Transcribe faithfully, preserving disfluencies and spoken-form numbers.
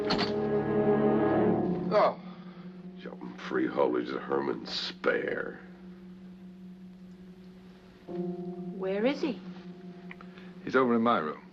Oh, jumping freeholders of Herman Spare. Where is he? He's over in my room.